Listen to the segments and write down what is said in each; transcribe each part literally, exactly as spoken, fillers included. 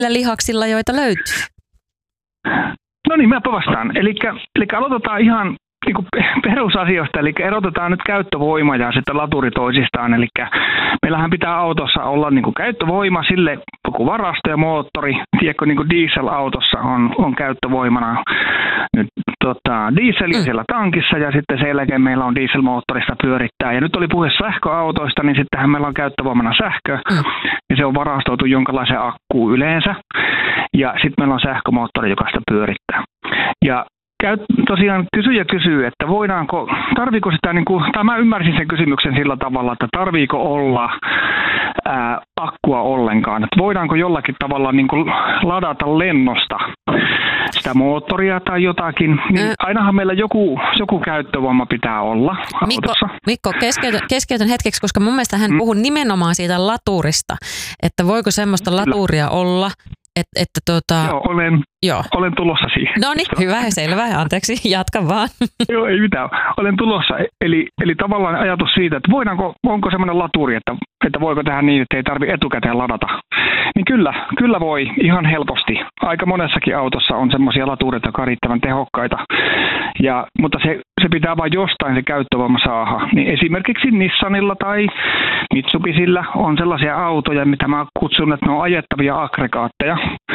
lihaksilla, joita löytyy? No niin, mäpä vastaan. Eli aloitetaan ihan niin kuin perusasioista, eli erotetaan nyt käyttövoima ja sitten laturi toisistaan. Eli meillähän pitää autossa olla niin kuin käyttövoima, sille joku varasto ja moottori. Tiedätkö, niin kuin dieselautossa on, on käyttövoimana nyt tota, dieseliä mm. siellä tankissa ja sitten sen jälkeen meillä on dieselmoottorista pyörittää. Ja nyt oli puhe sähköautoista, niin sittenhän meillä on käyttövoimana sähkö mm. ja se on varastoitu jonkinlaiseen akkuun yleensä. Ja sitten meillä on sähkömoottori, joka sitä pyörittää. Ja Käy, tosiaan kysyjä kysyy, että voidaanko, tarviiko sitä, niin kuin, tai mä ymmärsin sen kysymyksen sillä tavalla, että tarviiko olla ää, akkua ollenkaan, että voidaanko jollakin tavalla niin kuin ladata lennosta sitä moottoria tai jotakin, niin mm. ainahan meillä joku, joku käyttövoima pitää olla autossa. Mikko, Mikko keskeytän, keskeytän hetkeksi, koska mun mielestä hän mm. puhuu nimenomaan siitä laturista, että voiko semmoista laturia olla. Et, että tuota... Joo, olen, Joo. olen tulossa siihen. No niin, hyvä, selvä. Anteeksi, jatka vaan. Joo, ei mitään. Olen tulossa. Eli, eli tavallaan ajatus siitä, että voidaanko, onko semmoinen laturi, että, että voiko tehdä niin, että ei tarvitse etukäteen ladata. Niin kyllä, kyllä voi ihan helposti. Aika monessakin autossa on semmoisia latureita, jotka on riittävän tehokkaita. Ja, mutta se, se pitää vain jostain se käyttövoima saada. Niin esimerkiksi Nissanilla tai Mitsubisilla on sellaisia autoja, mitä mä kutsun, että ne on ajettavia aggregaatteja.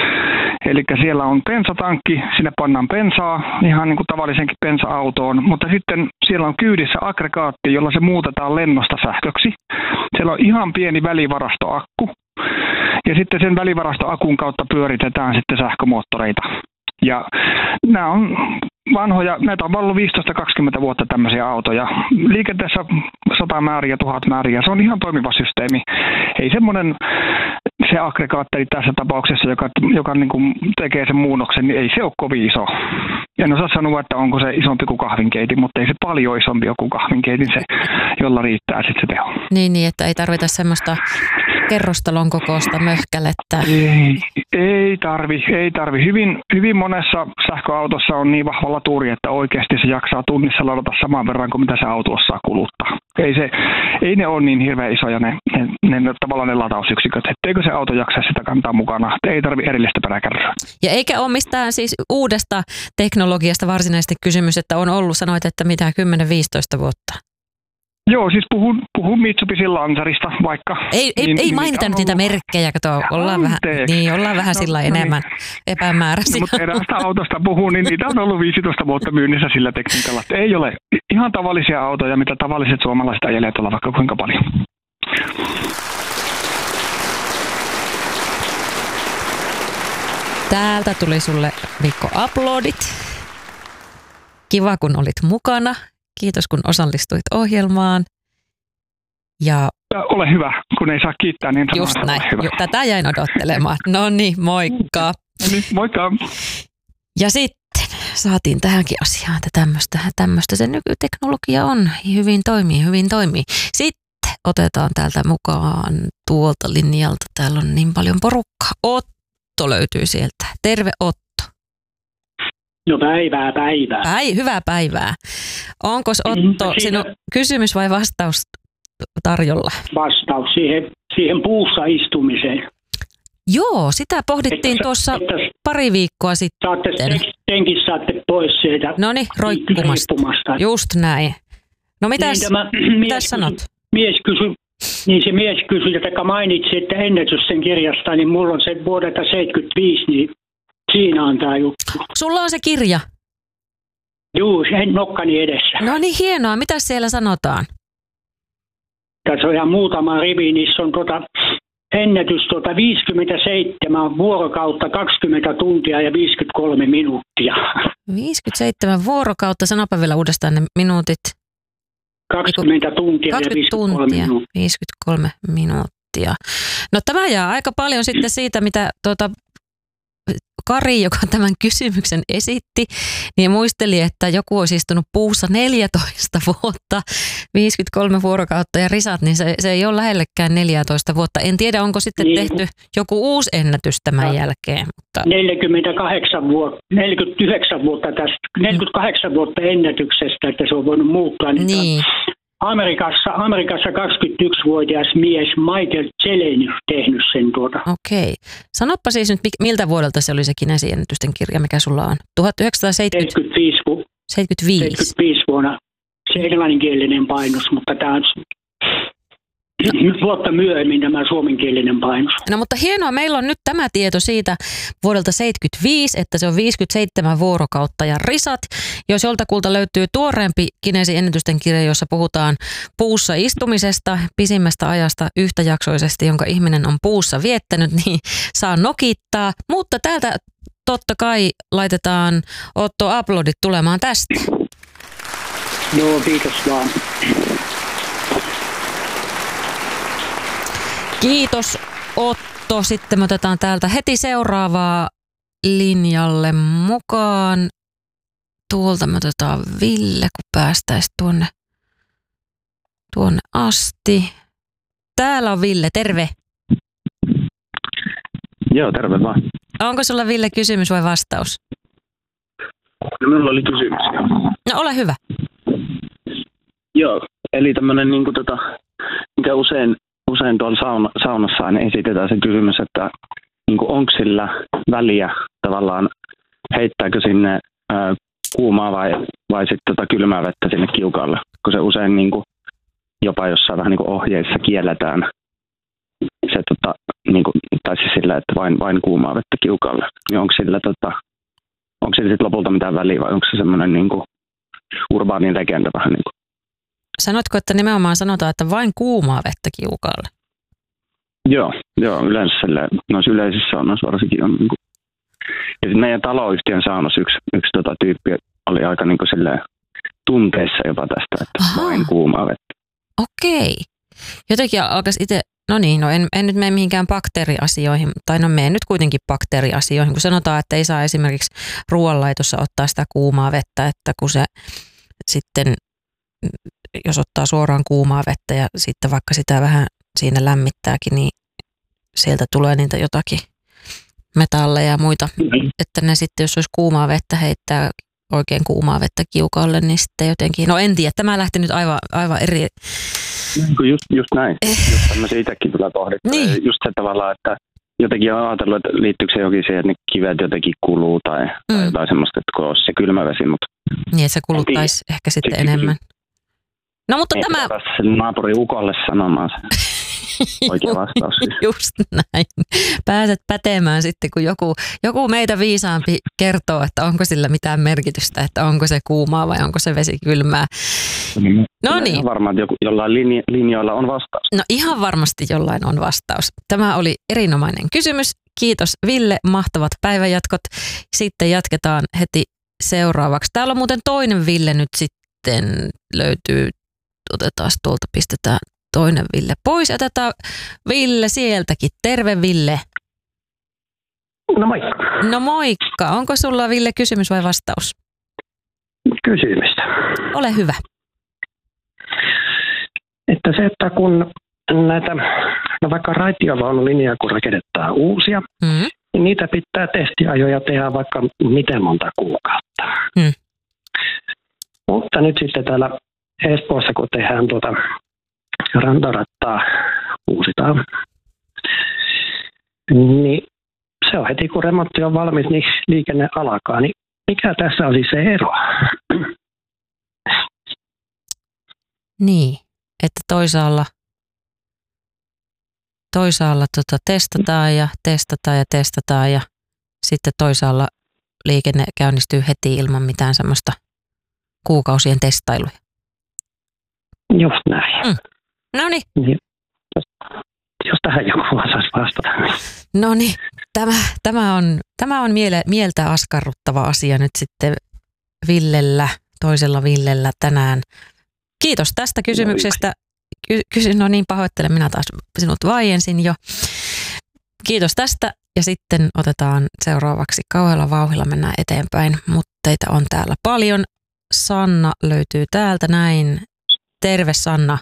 Eli siellä on bensatankki, sinne pannaan bensaa, ihan niin kuin tavallisenkin bensa-autoon, mutta sitten siellä on kyydissä aggregaatti, jolla se muutetaan lennosta sähköksi. Siellä on ihan pieni välivarastoakku, ja sitten sen välivarastoakun kautta pyöritetään sitten sähkömoottoreita. Ja nämä on vanhoja, näitä on ollut viisitoista kaksikymmentä vuotta tämmöisiä autoja. Liikenteessä sata määriä, tuhat määriä, se on ihan toimiva systeemi. Ei semmoinen se aggregaatteri tässä tapauksessa, joka, joka niin kuin tekee sen muunnoksen, niin ei se ole kovin iso. En osaa sanoa, että onko se isompi kuin kahvinkeitin, mutta ei se paljon isompi kuin kahvinkeitin, se, jolla riittää sitten se teho. Niin, niin, että ei tarvita semmoista kerrostalon kokoista möhkälettä. Ei, ei tarvi, ei tarvi. Hyvin, hyvin monessa sähköautossa on niin vahva laturi, että oikeasti se jaksaa tunnissa ladata saman verran kuin mitä se auto osaa kuluttaa. Ei, se, ei ne ole niin hirveän isoja ne, ne, ne tavallaan ne latausyksiköt, etteikö se auto jaksa sitä kantaa mukana. Ei tarvi erillistä peräkärryä. Ja eikä ole mistään siis uudesta teknologiasta varsinaisesti kysymys, että on ollut, sanoit, että mitä kymmenen viisitoista vuotta. Joo, siis puhun, puhun Mitsubisin Lancerista vaikka. Ei, ei, niin, ei niin mainita nyt niitä merkkejä, kato, ollaan vähän, niin, ollaan vähän no, sillä no, enemmän niin. epämääräisiä. No, mutta eräästä autosta puhun, niin niitä on ollut viisitoista vuotta myynnissä sillä tekniikalla. Ei ole ihan tavallisia autoja, mitä tavalliset suomalaiset ajelee tuolla vaikka kuinka paljon. Täältä tuli sulle, Mikko, uploadit. Kiva, kun olit mukana. Kiitos, kun osallistuit ohjelmaan. Ja ole hyvä, kun ei saa kiittää, niin just näin. Hyvä. Tätä jäin odottelemaan. No niin, moikka. No niin, moikka. Ja sitten saatiin tähänkin asiaan, että tämmöistä, tämmöistä se nykyteknologia on. Hyvin toimii, hyvin toimii. Sitten otetaan täältä mukaan tuolta linjalta. Täällä on niin paljon porukkaa. Otto löytyy sieltä. Terve, Otto. No päivää, päivää. Päi, hyvää päivää. Onko Otto mm, sinun kysymys vai vastaus tarjolla? Vastaus siihen, siihen puussa istumiseen. Joo, sitä pohdittiin että, tuossa että pari viikkoa sitten. Saatte, senkin saatte pois sieltä. Noniin, roikkumasta. Just näin. No mitäs, niin tämä, mitäs mies sanot? Kysy, mies kysyi, niin se mies kysyi, että mainitsi, että ennätys sen kirjasta, niin mulla on se vuodelta seitsemänkymmentäviisi, niin siinä on tämä juttu. Sulla on se kirja? Juu, sen nokkani edessä. No niin, hienoa. Mitä siellä sanotaan? Tässä on ihan muutama rivi. Niissä on tuota, ennätys tuota viisikymmentäseitsemän vuorokautta, kaksikymmentä tuntia ja viisikymmentäkolme minuuttia. viisikymmentäseitsemän vuorokautta. Sanopa vielä uudestaan ne minuutit. kaksikymmentä tuntia kaksikymmentä ja viisikymmentäkolme tuntia, minuuttia. viisikymmentäkolme minuuttia. No tämä jää aika paljon sitten siitä, mitä tuota Kari, joka tämän kysymyksen esitti, niin muisteli, että joku olisi istunut puussa neljätoista vuotta, viisikymmentäkolme vuorokautta ja risat, niin se, se ei ole lähellekään neljätoista vuotta. En tiedä, onko sitten niin, tehty joku uusi ennätys tämän ja jälkeen. Mutta neljäkymmentäkahdeksan vuotta, neljäkymmentäyhdeksän vuotta tästä, neljäkymmentäkahdeksan vuotta ennätyksestä, että se on voinut muuttua. Niin. niin. Amerikassa, Amerikassa kaksikymmentäyksivuotias mies Michael Jelenius tehnyt sen tuota. Okei. Sanoppa siis nyt, miltä vuodelta se oli se Guinnessin-ennätysten kirja, mikä sulla on? tuhatyhdeksänsataaseitsemänkymmentäviisi. seitsemänkymmentäviisi vuonna. Se englanninkielinen painos, mutta tämä on no. vuotta myöhemmin tämä suomenkielinen painos. No mutta hienoa, meillä on nyt tämä tieto siitä vuodelta seitsemänkymmentäviisi, että se on viisikymmentäseitsemän vuorokautta ja risat. Jos joltakulta löytyy tuoreempi Guinnessin ennätysten kirja, jossa puhutaan puussa istumisesta, pisimmästä ajasta yhtäjaksoisesti, jonka ihminen on puussa viettänyt, niin saa nokittaa. Mutta täältä totta kai laitetaan Otto aplodit tulemaan tästä. Joo, kiitos vaan. Kiitos Otto. Sitten me otetaan täältä heti seuraavaa linjalle mukaan. Tuolta me otetaan Ville, kun päästäisiin tuonne, tuonne asti. Täällä on Ville, terve. Joo, terve vaan. Onko sulla Ville kysymys vai vastaus? No, minulla oli kysymys. No ole hyvä. Joo, eli tämmöinen, niin kuin, tota, mikä usein, usein tuolla sauna, saunassa aina esitetään se kysymys, että niin kuin, onko sillä väliä tavallaan, heittääkö sinne ää, kuumaa vai, vai sitten tota, kylmää vettä sinne kiukaalle, kun se usein niin kuin, jopa jossain vähän niin kuin ohjeissa kielletään se, tota, niin kuin, tai siis sillä, että vain, vain kuumaa vettä kiukaalle. Niin onko sillä, tota, onko sillä sitten lopulta mitään väliä vai onko se semmoinen niin kuin urbaanin legenda vähän niin kuin? Sanotko, että nimenomaan sanotaan, että vain kuumaa vettä kiukaalle? Joo, joo, yleensä silleen, noissa yleisissä saunoissa varsinkin on niin kuin. Ja sitten meidän taloyhtiön saunassa yksi, yksi tota tyyppi oli aika niin kuin silleen tunteissa jopa tästä, että Aha. vain kuumaa vettä. Okei. Jotenkin alkaisi itse, no niin, no en, en nyt mene mihinkään bakteeriasioihin, tai no mene nyt kuitenkin bakteeriasioihin, kun sanotaan, että ei saa esimerkiksi ruoanlaitossa ottaa sitä kuumaa vettä, että kun se sitten, jos ottaa suoraan kuumaa vettä ja sitten vaikka sitä vähän siinä lämmittääkin, niin sieltä tulee niitä jotakin metalleja ja muita, mm-hmm. että ne sitten, jos olisi kuumaa vettä, heittää oikein kuumaa vettä kiukaalle, niin sitten jotenkin, no en tiedä, tämä lähti nyt aivan, aivan eri. Just, just näin, eh. just tämmöisiä itsekin tulee pohdittua. Niin. Just se tavallaan, että jotenkin on ajatellut, että liittyykö se jokin siihen, että ne kivet jotenkin kuluu tai, mm. tai jotain semmoista, että kun olisi se kylmä vesi, mutta niin, että se kuluttaisi ehkä sitten Siksi enemmän. No mutta ei tämä naapuri ukolle sanomaan se. Oikea vastaus siis. Just näin. Pääset pätemään sitten, kun joku, joku meitä viisaampi kertoo, että onko sillä mitään merkitystä, että onko se kuumaa vai onko se vesi kylmää. No niin. Ihan varmaan, että joku, jollain linjo- linjoilla on vastaus. No ihan varmasti jollain on vastaus. Tämä oli erinomainen kysymys. Kiitos Ville, mahtavat päivänjatkot. Sitten jatketaan heti seuraavaksi. Täällä on muuten toinen Ville nyt sitten löytyy. Otetaan tuolta, pistetään toinen Ville pois. Otetaan Ville sieltäkin. Terve Ville. No moikka. No moikka. Onko sulla Ville kysymys vai vastaus? Kysymystä. Ole hyvä. Että se, että kun näitä, no vaikka raitiovaunulinjaa kun rakennetaan uusia, mm-hmm. niin niitä pitää testiajoja tehdä vaikka miten monta kuukautta. Mm. Mutta nyt sitten täällä Espoossa, kun tehdään tuota rantarattaa, uusitaan, niin se on heti kun remontti on valmis, niin liikenne alkaa. Niin mikä tässä on siis se ero? Niin, että toisaalla, toisaalla tota testataan ja testataan ja testataan ja sitten toisaalla liikenne käynnistyy heti ilman mitään semmoista kuukausien testailuja. Just näin. Mm. No niin. Jos tähän joku osaisi vastata. No niin, tämä, tämä on, tämä on miele, mieltä askarruttava asia nyt sitten Villellä, toisella Villellä tänään. Kiitos tästä kysymyksestä. Ky- kysyn, no niin, pahoittelen, minä taas sinut vaiensin jo. Kiitos tästä ja sitten otetaan seuraavaksi kauhealla vauhdilla mennään eteenpäin, mutta teitä on täällä paljon. Sanna löytyy täältä näin. Terve Sanna.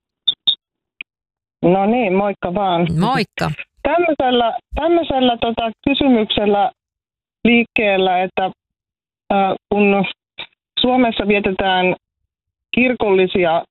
No niin, moikka vaan. Moikka. Tämmöisellä, tämmöisellä tota, kysymyksellä liikkeellä, että äh, kun Suomessa vietetään kirkollisia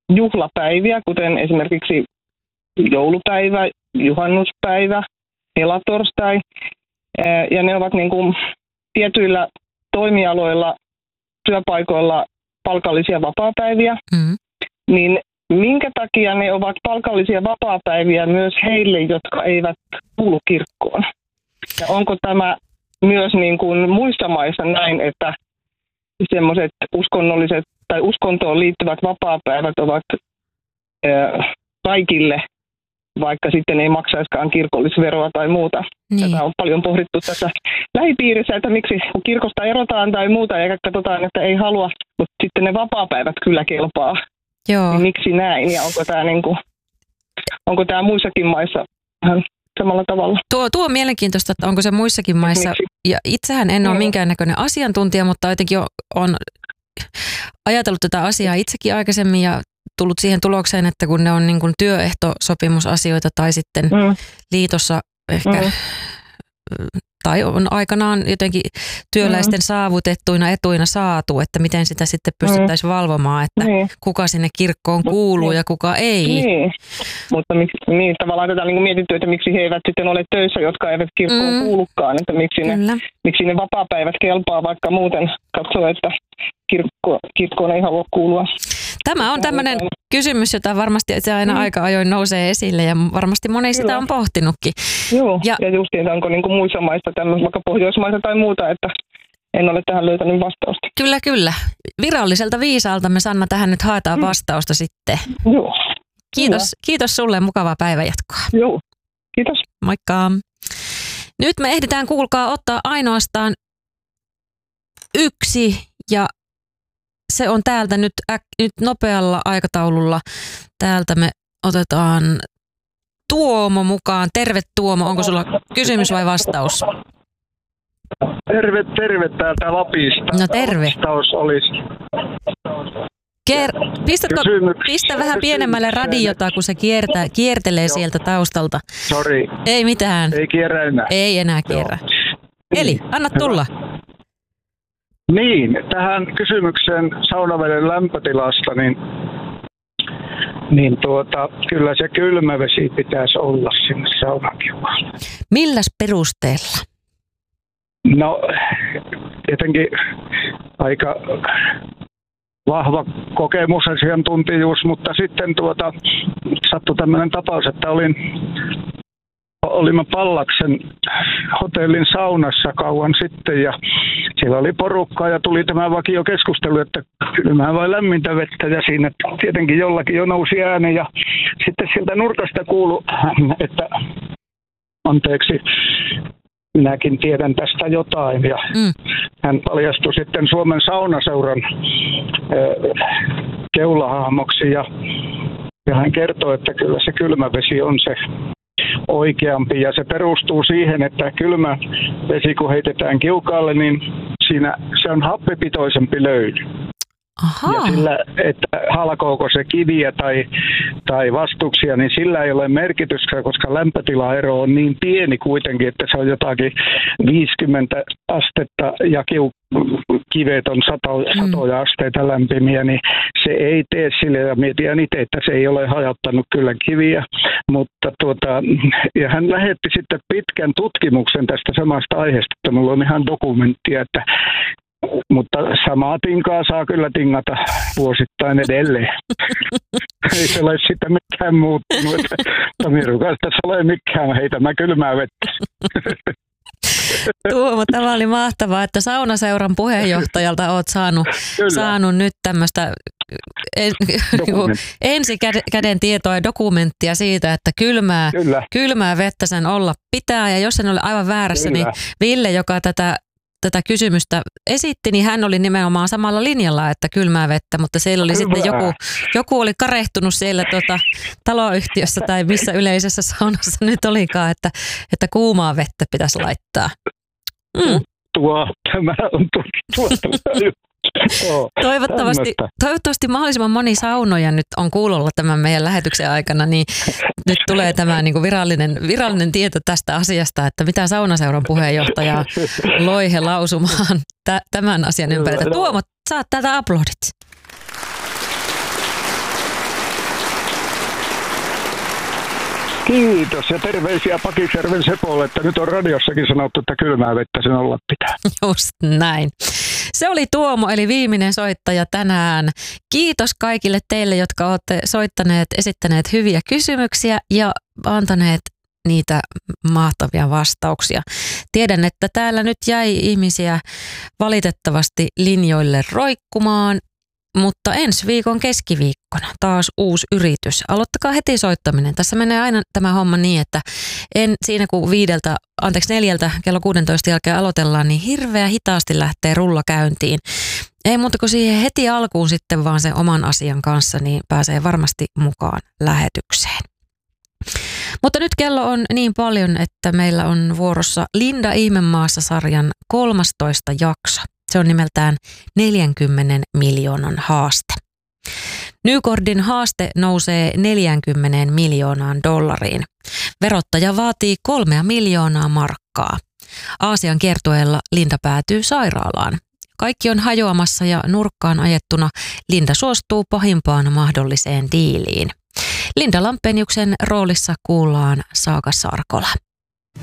juhlapäiviä, kuten esimerkiksi joulupäivä, juhannuspäivä, helatorstai, ja ne ovat niin kuin tietyillä toimialoilla, työpaikoilla palkallisia vapaapäiviä, mm. niin minkä takia ne ovat palkallisia vapaapäiviä myös heille, jotka eivät kuulu kirkkoon? Ja onko tämä myös niin kuin muissa maissa näin, että semmoiset uskonnolliset tai uskontoon liittyvät vapaapäivät ovat ää, kaikille, vaikka sitten ei maksaiskaan kirkollisveroa tai muuta. Niin. Tätä on paljon pohdittu tässä lähipiirissä, että miksi kun kirkosta erotaan tai muuta ja katsotaan, että ei halua, mutta sitten ne vapaapäivät kyllä kelpaa. Joo. Niin miksi näin ja onko tämä, niin kuin, onko tämä muissakin maissa vähän samalla tavalla? Tuo, tuo on mielenkiintoista, että onko se muissakin maissa. Miksi? Ja itsehän en ole no. minkäännäköinen asiantuntija, mutta jotenkin on ajatellut tätä asiaa itsekin aikaisemmin ja tullut siihen tulokseen, että kun ne on niin kuin työehtosopimusasioita tai sitten mm. liitossa ehkä, mm. tai on aikanaan jotenkin työläisten mm. saavutettuina etuina saatu, että miten sitä sitten pystyttäisiin mm. valvomaan, että niin. kuka sinne kirkkoon kuuluu niin. ja kuka ei. Niin, mutta miksi, niin, tavallaan tätä niin mietitty, että miksi he eivät sitten ole töissä, jotka eivät kirkkoon mm. kuulukaan, että miksi ne, miksi ne vapaapäivät kelpaa, vaikka muuten katsoo, että kirkko, kirkkoon ei halua kuulua. Tämä on tämmöinen kysymys, jota varmasti se aina mm. aika ajoin nousee esille ja varmasti moni Kyllä. sitä on pohtinutkin. Joo, ja, ja justiin, onko niin kuin muissa maissa tämmöistä, vaikka Pohjoismaissa tai muuta, että en ole tähän löytänyt vastausta. Kyllä, kyllä. Viralliselta viisaalta me Sanna tähän nyt haetaan vastausta mm. sitten. Joo. Kiitos, kiitos sulle, mukavaa päivänjatkoa. Joo, kiitos. Moikka. Nyt me ehditään, kuulkaa, ottaa ainoastaan yksi ja se on täältä nyt, äk, nyt nopealla aikataululla. Täältä me otetaan Tuomo mukaan. Terve Tuomo, onko sulla kysymys vai vastaus? Terve, terve täältä Lapista. No terve. Vastaus olisi. Ker- Pistätkö, pistä vähän pienemmälle radiota, kun se kiertää, kiertelee sieltä taustalta. Sori. Ei mitään. Ei kierrä enää. Ei enää kierrä. Eli, anna tulla. Niin, tähän kysymykseen saunaveden lämpötilasta, niin, niin tuota, kyllä se kylmä vesi pitäisi olla sinne saunakiukaan. Milläs perusteella? No, tietenkin aika vahva kokemusasiantuntijuus, mutta sitten tuota, sattui tämmöinen tapaus, että olin Olimme Pallaksen hotellin saunassa kauan sitten ja siellä oli porukkaa ja tuli tämä vakiokeskustelu, että kylmää vai lämmintä vettä ja siinä tietenkin jollakin jo nousi ääni ja sitten sieltä nurkasta kuului, että anteeksi, minäkin tiedän tästä jotain ja mm. hän paljastui sitten Suomen saunaseuran keulahahmoksi ja, ja hän kertoi, että kyllä se kylmä vesi on se oikeampi ja se perustuu siihen, että kylmä vesi kun heitetään kiukaalle, niin siinä se on happipitoisempi löyly. Aha. Ja sillä, että halkooko se kiviä tai, tai vastuksia, niin sillä ei ole merkitystä, koska lämpötilaero on niin pieni kuitenkin, että se on jotakin viisikymmentä astetta ja kiu, kivet on sato, satoja asteita lämpimiä, niin se ei tee sille, ja mietin itse, että se ei ole hajottanut kyllä kiviä, mutta tuota, ja hän lähetti sitten pitkän tutkimuksen tästä samasta aiheesta, että mulla on ihan dokumenttia, että mutta samaa tinkaa saa kyllä tingata vuosittain edelleen. Ei se ole sitä mikään muuttunut. Tamirukasta tässä ole mikään, heitämä kylmää vettä. Tuomo, tämä oli mahtavaa, että saunaseuran puheenjohtajalta olet saanut, saanut nyt tämmöistä en, ensikäden tietoa ja dokumenttia siitä, että kylmää, kylmää vettä sen olla pitää. Ja jos en ole aivan väärässä, kyllä. niin Ville, joka tätä tätä kysymystä esitti, niin hän oli nimenomaan samalla linjalla, että kylmää vettä, mutta siellä oli Hyvä. sitten joku, joku oli karehtunut siellä tuota, taloyhtiössä tai missä yleisessä saunassa nyt olikaan, että, että kuumaa vettä pitäisi laittaa. Mm. Tuo, tämä on tuttua. Toivottavasti, toivottavasti mahdollisimman moni saunoja nyt on kuulolla tämän meidän lähetyksen aikana, niin nyt tulee tämä niin kuin virallinen, virallinen tieto tästä asiasta, että mitä saunaseuran puheenjohtaja Loihe lausumaan t- tämän asian ympärillä. Tuomo, saat täältä aplodit. Kiitos ja terveisiä Pakisjärven Sepolle, että nyt on radiossakin sanottu, että kylmää vettä sen olla pitää. Just näin. Se oli Tuomo, eli viimeinen soittaja tänään. Kiitos kaikille teille, jotka olette soittaneet, esittäneet hyviä kysymyksiä ja antaneet niitä mahtavia vastauksia. Tiedän, että täällä nyt jäi ihmisiä valitettavasti linjoille roikkumaan, mutta ensi viikon keskiviikkona taas uusi yritys. Aloittakaa heti soittaminen. Tässä menee aina tämä homma niin, että en siinä kun viideltä, anteeksi neljältä kello kuusitoista jälkeen aloitellaan, niin hirveän hitaasti lähtee rulla käyntiin. Ei muuta kuin siihen heti alkuun sitten vaan sen oman asian kanssa, niin pääsee varmasti mukaan lähetykseen. Mutta nyt kello on niin paljon, että meillä on vuorossa Linda Ihmemaassa-sarjan kolmastoista jakso. Se on nimeltään neljänkymmenen miljoonan haaste. Nykordin haaste nousee neljäänkymmeneen miljoonaan dollariin. Verottaja vaatii kolmea miljoonaa markkaa. Aasian kiertueella Linda päätyy sairaalaan. Kaikki on hajoamassa ja nurkkaan ajettuna Linda suostuu pahimpaan mahdolliseen diiliin. Linda Lampeniuksen roolissa kuullaan Saaka Sarkola.